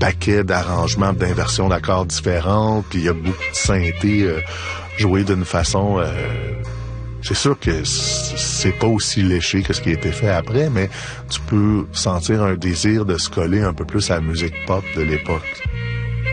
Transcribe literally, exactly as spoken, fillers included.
paquet d'arrangements, d'inversions d'accords différentes, puis il y a beaucoup de synthé euh, joué d'une façon... Euh, c'est sûr que c'est pas aussi léché que ce qui a été fait après, mais tu peux sentir un désir de se coller un peu plus à la musique pop de l'époque.